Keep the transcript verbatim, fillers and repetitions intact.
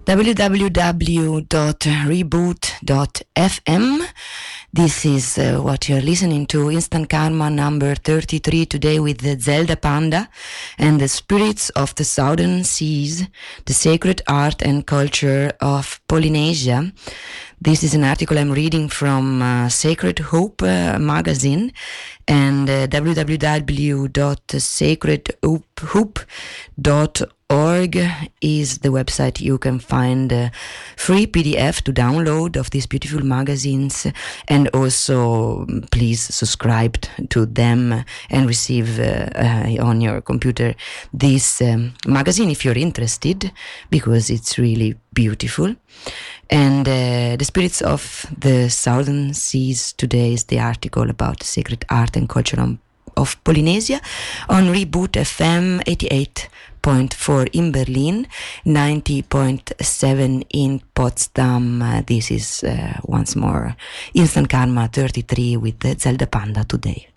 w w w dot reboot dot f m. This is uh, what you're listening to, Instant Karma number thirty-three, today with the Zelda Panda and the Spirits of the Southern Seas, the Sacred Art and Culture of Polynesia. This is an article I'm reading from uh, Sacred Hope uh, magazine, and uh, w w w dot sacred hope dot org is the website. You can find a free P D F to download of these beautiful magazines, and also please subscribe to them and receive uh, uh, on your computer this um, magazine if you're interested, because it's really beautiful. And uh, the Spirits of the Southern Seas today is the article about the sacred art and culture on, of Polynesia on Reboot F M eighty-eight point four in Berlin, ninety point seven in Potsdam. Uh, this is uh, once more Instant Karma thirty-three with the Zelda Panda today.